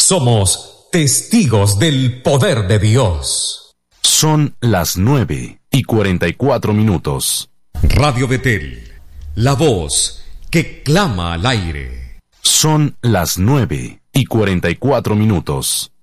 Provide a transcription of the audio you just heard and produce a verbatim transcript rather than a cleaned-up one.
Somos testigos del poder de Dios. Son las nueve y cuarenta y cuatro minutos. Radio Betel, la voz que clama al aire. Son las nueve y cuarenta y cuatro minutos.